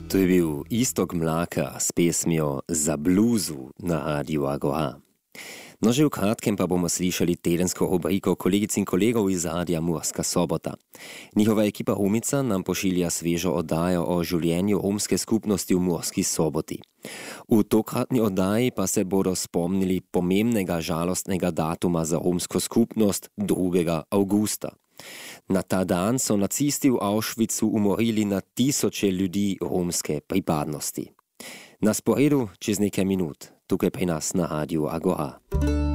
To je bil Iztok Mlaka s pesmijo Za bluzu na Radiu Agora. No, že v kratkem pa bomo slišali tedensko rubriko kolegic in kolegov iz Radia Murska Sobota. Njihova ekipa Rumica nam pošilja svežo oddajo o življenju romske skupnosti v Murski Soboti. V tokratni oddaji pa se bodo spomnili pomembnega žalostnega datuma za romsko skupnost 2. avgusta. Na ta dan so nacisti v Auschwitzu umorili na tisoče ljudi romske pripadnosti. Na sporedu čez nekaj minut, tukaj pri nas na Radiu Agora.